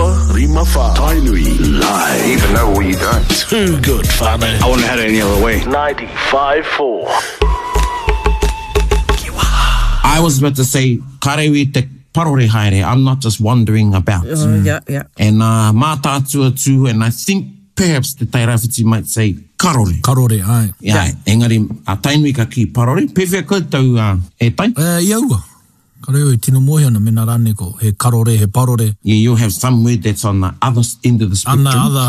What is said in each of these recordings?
5 Tainui live. Even know what you don't. Too good, whānau. I wouldn't have had it any other way. 95.4. I was about to say, karewi te parore haere. I'm not just wandering about. Yeah. And mā tātua tū, and I think perhaps the Tairāwhiti might say karore. Karore, ai. Yeah. Engari, a tainui ka ki parore. Pewhia koutou e tai? Iaua. Kareo i tino mohi ana mena rane ko. He karore, he parore. Yeah, you have some word that's on the other end of the spectrum. Ana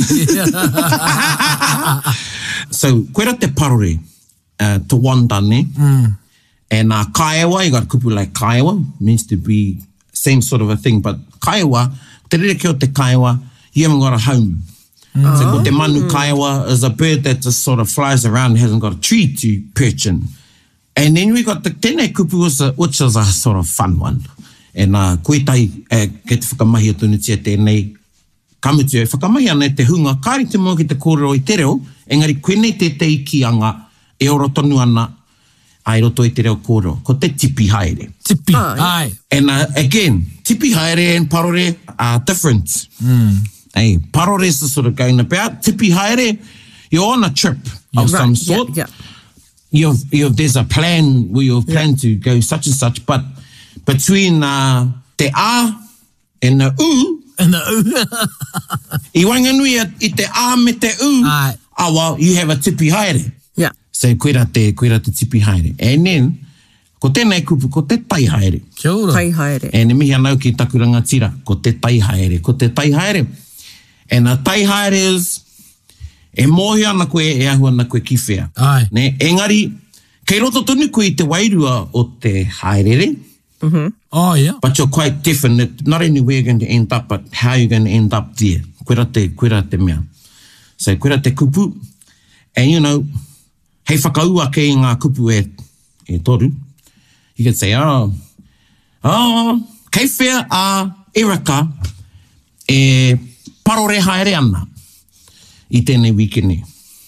other. So, koera te parore, to wanda ne? And kaiawa, you got kupu like kaiawa, means to be same sort of a thing, but kaiawa, te rere ki o te kaiawa, you haven't got a home. So ko te manu kaiawa is a bird that just sort of flies around, hasn't got a tree to perch in. And then we got the tēnei kupu, which is a sort of fun one. And koe tai, ke te whakamahi o tunutia tēnei, kamutu e whakamahi ana te hunga, kāri te mua ki te kōrero i te reo, engari koe nei te te ikianga, e oro tonu ana, ai roto i te reo kōrero, ko te tipi haere. Tipi, ai. And again, tipi haere and parore are different. Hey, parore is sort of going about. Tipi haere, you're on a trip of some sort. Yeah. There's a plan where you've planned to go such and such, but between te a and the u, i wanganui i te a me te u, well, you have a tipi haere. Yeah. So koera te tipi haere. And then, ko tēnei kupu, ko te tai haere. Kia ora. Tai haere. And mihi anau ki takuranga tira, ko te tai haere, ko te tai haere. And a tai haere is, e mohi ana koe, e ahu ana koe ki whea. Ai. Ne, engari, kei roto tonu koe i te wairua o te haerere. Oh, yeah. But you're quite definite, not only where you're going to end up, but how you're going to end up there. Koera te mea. So, koera te kupu. And, you know, hei whakaua kei ngā kupu e toru. You could say, kei whea a Erika e parore haere ana i tēnei wikene.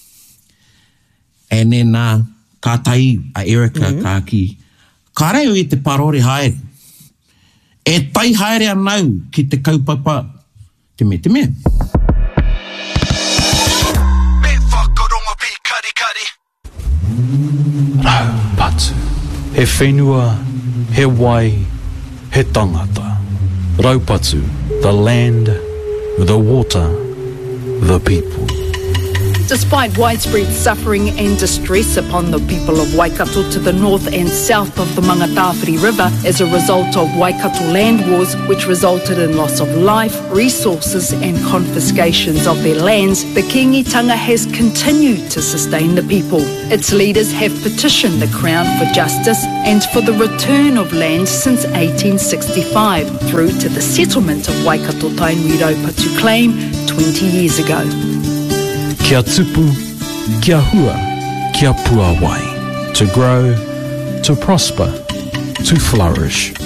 And then, ka tai a Erika ka ki, ka reo i te parore haere. E tai haere anau ki te kaupapa te me. Me whakaronga pi kari. Raupatu. He whenua, he wai, he tangata. Raupatu, the land, the water, the people. Despite widespread suffering and distress upon the people of Waikato to the north and south of the Mangatawhiri River as a result of Waikato land wars, which resulted in loss of life, resources and confiscations of their lands, the Kingitanga has continued to sustain the people. Its leaders have petitioned the Crown for justice and for the return of land since 1865, through to the settlement of Waikato Tainui Raupatu claim 20 years ago. Kia tupu, kia hua, kia puawai. To grow, to prosper, to flourish.